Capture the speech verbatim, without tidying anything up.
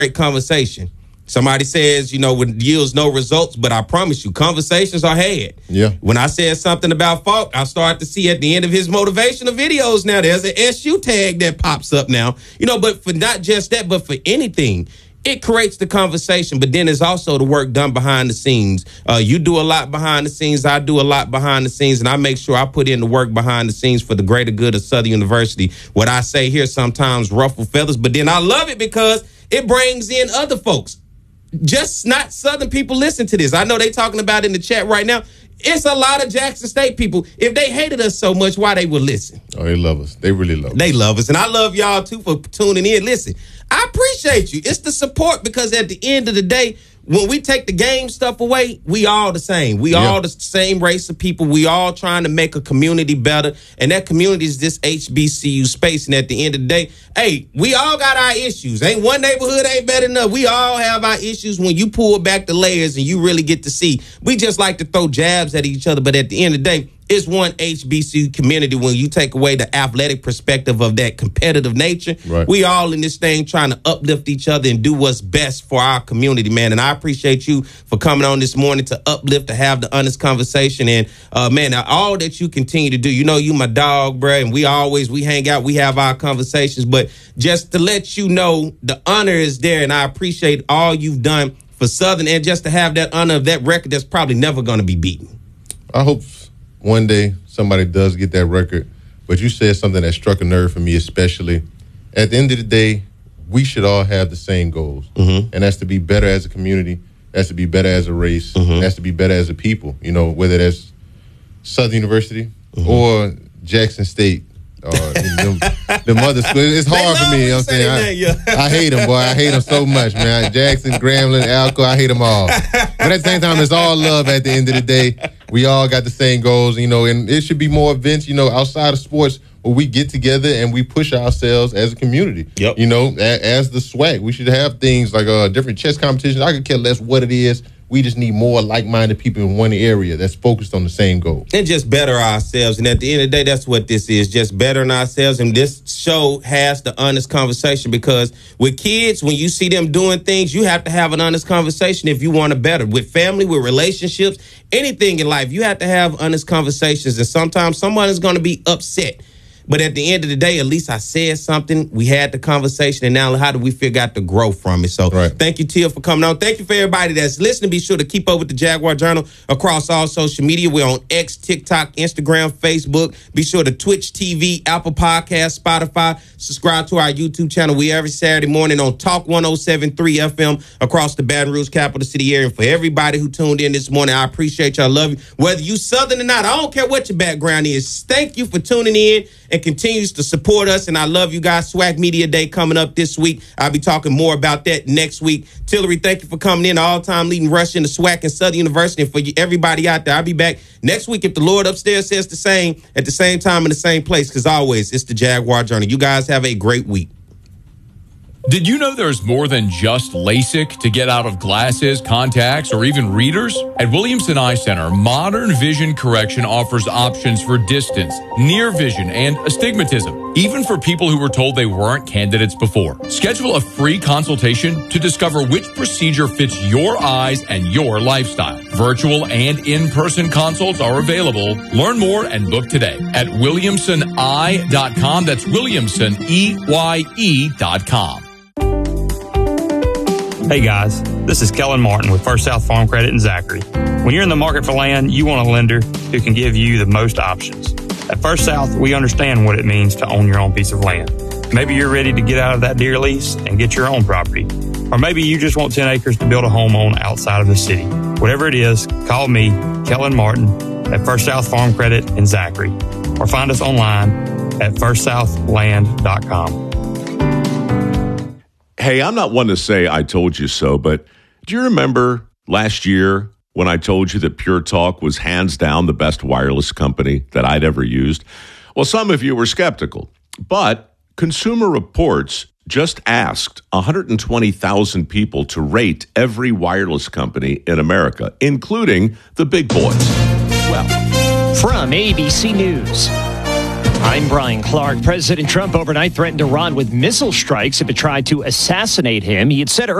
great conversation. Somebody says, you know, it yields no results, but I promise you, conversations are had. Yeah. When I said something about Falk, I start to see at the end of his motivational videos now, there's an S U tag that pops up now. You know, but for not just that, but for anything, it creates the conversation. But then there's also the work done behind the scenes. Uh, you do a lot behind the scenes. I do a lot behind the scenes, and I make sure I put in the work behind the scenes for the greater good of Southern University. What I say here sometimes ruffle feathers, but then I love it because it brings in other folks. Just not Southern people listen to this. I know they talking about it in the chat right now. It's a lot of Jackson State people. If they hated us so much, why they would listen? Oh, they love us. They really love us. They love us. And I love y'all, too, for tuning in. Listen, I appreciate you. It's the support because at the end of the day, when we take the game stuff away, we all the same. We yeah. all the same race of people. We all trying to make a community better. And that community is this H B C U space. And at the end of the day, hey, we all got our issues. Ain't one neighborhood ain't better than enough. We all have our issues. When you pull back the layers and you really get to see, we just like to throw jabs at each other. But at the end of the day, it's one H B C U community. When you take away the athletic perspective of that competitive nature, right. we all in this thing trying to uplift each other and do what's best for our community, man. And I appreciate you for coming on this morning to uplift, to have the honest conversation. And, uh, man, all that you continue to do. You know, you my dog, bro, and we always, we hang out, we have our conversations. But just to let you know, the honor is there, and I appreciate all you've done for Southern, and just to have that honor of that record that's probably never going to be beaten. I hope one day somebody does get that record, but you said something that struck a nerve for me especially. At the end of the day, we should all have the same goals, mm-hmm. and that's to be better as a community, that's to be better as a race, mm-hmm. and that's to be better as a people, you know, whether that's Southern University mm-hmm. or Jackson State. Or them, them other schools. It's hard for me, you know what I'm saying? I, yeah. I hate them, boy. I hate them so much, man. Jackson, Grambling, Alco, I hate them all. But at the same time, it's all love at the end of the day. We all got the same goals, you know, and it should be more events, you know, outside of sports where we get together and we push ourselves as a community. Yep. You know, a, as the swag. We should have things like uh, different chess competitions. I could care less what it is. We just need more like-minded people in one area that's focused on the same goal. And just better ourselves. And at the end of the day, that's what this is, just bettering ourselves. And this show has the honest conversation because with kids, when you see them doing things, you have to have an honest conversation if you want to better. With family, with relationships, anything in life, you have to have honest conversations. And sometimes someone is going to be upset. But at the end of the day, at least I said something. We had the conversation, and now how do we figure out the growth from it? So right. Thank you, Tia, for coming on. Thank you for everybody that's listening. Be sure to keep up with the Jaguar Journal across all social media. We're on X, TikTok, Instagram, Facebook. Be sure to Twitch T V, Apple Podcasts, Spotify. Subscribe to our YouTube channel. We every Saturday morning on Talk one oh seven point three F M across the Baton Rouge capital city area. And for everybody who tuned in this morning, I appreciate you. I love you. Whether you Southern or not, I don't care what your background is. Thank you for tuning in and continues to support us. And I love you guys. SWAC Media Day coming up this week. I'll be talking more about that next week. Tillery, thank you for coming in. All-time leading rusher in the SWAC and Southern University. And for you, everybody out there, I'll be back next week if the Lord upstairs says the same, at the same time in the same place. Because always, it's the Jaguar Journey. You guys have a great week. Did you know there's more than just LASIK to get out of glasses, contacts, or even readers? At Williamson Eye Center, modern vision correction offers options for distance, near vision, and astigmatism, even for people who were told they weren't candidates before. Schedule a free consultation to discover which procedure fits your eyes and your lifestyle. Virtual and in-person consults are available. Learn more and book today at williamson eye dot com. That's Williamson, E Y E dot com. Hey guys, this is Kellen Martin with First South Farm Credit in Zachary. When you're in the market for land, you want a lender who can give you the most options. At First South, we understand what it means to own your own piece of land. Maybe you're ready to get out of that deer lease and get your own property. Or maybe you just want ten acres to build a home on outside of the city. Whatever it is, call me, Kellen Martin, at First South Farm Credit in Zachary. Or find us online at first south land dot com. Hey, I'm not one to say I told you so, but do you remember last year when I told you that Pure Talk was hands down the best wireless company that I'd ever used? Well, some of you were skeptical, but Consumer Reports just asked one hundred twenty thousand people to rate every wireless company in America, including the big boys. Well, from A B C News. I'm Brian Clark. President Trump overnight threatened Iran with missile strikes if it tried to assassinate him. He had said